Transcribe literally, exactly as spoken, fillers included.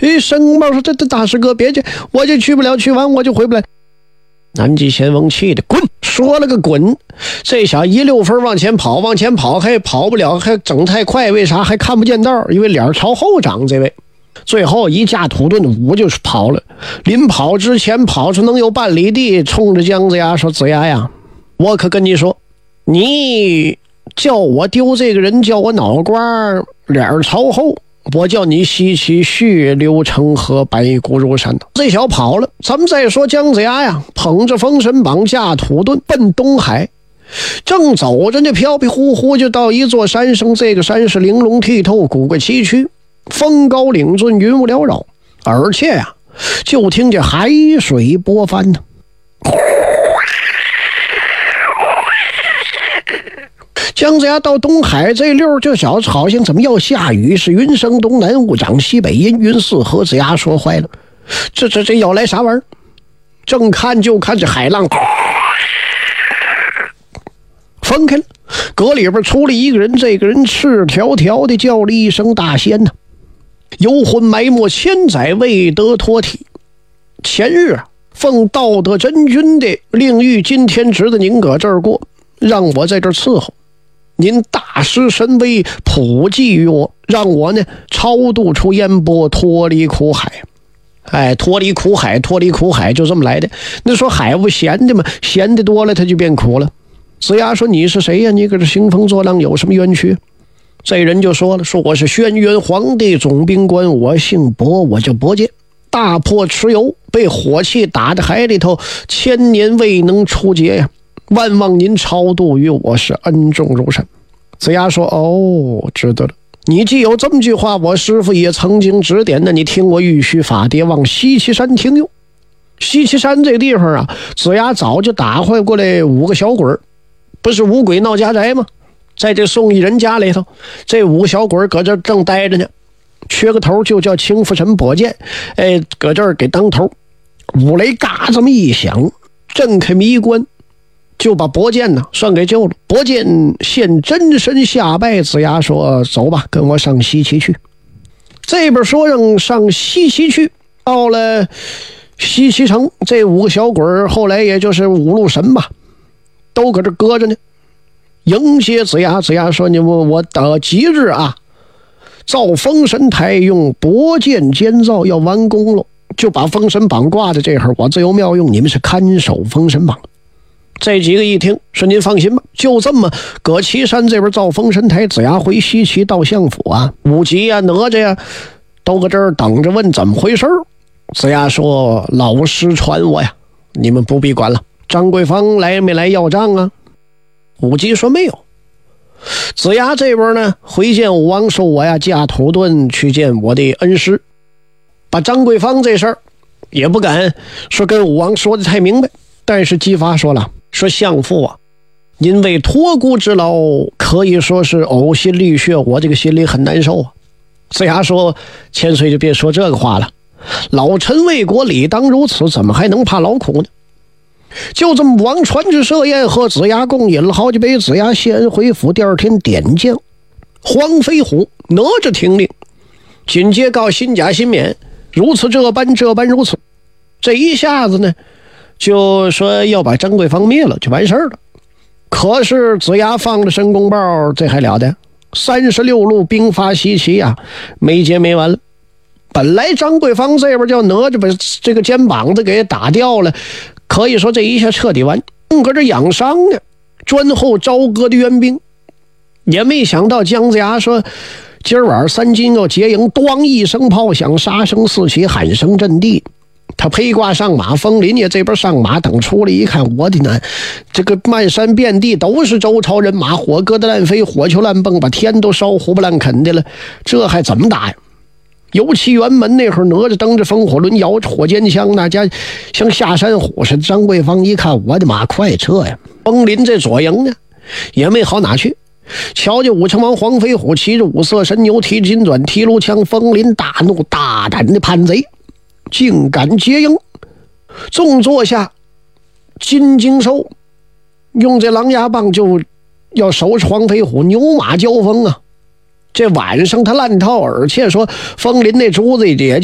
哎，申公豹说：“这这大师哥别去，我就去不了，去完我就回不来。”南极仙翁气的滚，说了个滚，这小一溜分往前跑，往前跑还跑不了，还整太快，为啥还看不见道？因为脸朝后长。这位最后一架土遁舞就是跑了，临跑之前跑出能有半里地，冲着姜子牙说：“子牙呀，我可跟你说，你叫我丢这个人，叫我脑瓜脸朝后，我叫你吸气血流成河，白骨如山。”这小跑了。咱们再说姜子牙呀，捧着封神榜驾土遁奔东海，正走着呢，飘飘忽忽就到一座山上。这个山是玲珑剔透，古怪崎岖，峰高岭峻，云雾缭绕，而且呀，就听见海水波翻呢。姜子牙到东海这溜就小好像怎么要下雨，是云生东南，雾长西北，阴云四合。子牙说坏了，这这这要来啥玩意儿？正看就看这海浪分开了，阁里边出了一个人，这个人赤条条的叫了一声大仙呐，游魂埋没千载未得脱体。前日啊，奉道德真君的令谕，今天值得您搁这儿过，让我在这儿伺候。您大施神威，普济于我，让我呢超度出烟波，脱离苦海。哎，脱离苦海，脱离苦海就这么来的。那说海不咸的吗？咸的多了，它就变苦了。子牙说：“你是谁呀？你搁这兴风作浪，有什么冤屈？”这人就说了：“说我是轩辕皇帝总兵官，我姓伯，我叫伯坚，大破蚩尤，被火气打在海里头，千年未能出劫呀。万望您超度于我，是恩重如山。”子牙说：“哦，知道了。你既有这么句话，我师父也曾经指点，那你听我玉虚法蝶往西岐山听用。”西岐山这个地方啊，子牙早就打坏过来五个小鬼，不是五鬼闹家宅吗？在这宋义人家里头，这五个小鬼搁这正待着呢，缺个头就叫青福神伯剑，哎，搁这儿给当头。五雷嘎这么一响，震开迷关，就把伯剑呢算给救了。伯剑现真身下拜。子牙说：“走吧，跟我上西岐去。”这边说让上西岐去，到了西岐城，这五个小鬼后来也就是五路神吧，都搁这搁着呢，迎接子牙。子牙说：“你我我的吉日啊，造封神台用伯剑监造，要完工了，就把封神榜挂在这儿，我自有妙用，你们是看守封神榜。”这几个一听说：“您放心吧，就这么搁岐山这边造封神台。”子牙回西岐到相府啊，武吉呀、哪吒呀都搁这儿等着，问怎么回事。子牙说：“老师传我呀，你们不必管了。张桂芳来没来要账啊？”武吉说：“没有。”子牙这边呢，回见武王说：“我呀驾土遁去见我的恩师。”把张桂芳这事儿也不敢说跟武王说的太明白，但是姬发说了，说相父啊，您为托孤之劳可以说是呕心沥血，我这个心里很难受啊。子牙说：“千岁就别说这个话了，老臣为国理当如此，怎么还能怕劳苦呢？”就这么王传之设宴，和子牙共饮了好几杯。子牙谢恩回府，第二天点将黄飞虎、哪吒听令，紧接告新甲新免，如此这般这般如此。这一下子呢，就说要把张桂芳灭了就完事儿了。可是子牙放了申公豹，这还了得？三十六路兵发西岐呀，没结没完了。本来张桂芳这边叫哪吒把这个肩膀子给打掉了，可以说这一下彻底完，正搁这养伤呢，专候朝歌的援兵。也没想到姜子牙说今儿晚上三军要结营，咣一声炮响，杀声四起，喊声震地。他披挂上马，风林也这边上马，等出来一看，我的呢，这个漫山遍地都是周朝人马，火疙瘩乱飞，火球乱蹦，把天都烧糊不烂啃的了，这还怎么打呀？尤其辕门那会儿，哪吒蹬着风火轮，摇着火尖枪，那家像下山虎似的。张桂芳一看，我的妈，快撤呀！风林这左营呢，也没好哪去。瞧见武成王黄飞虎骑着五色神牛，提着金转提炉枪，风林大怒，大胆的叛贼，竟敢结营。纵坐下金睛兽，用这狼牙棒就要收拾黄飞虎，牛马交锋啊！这晚上他烂套，而且说风林那珠子也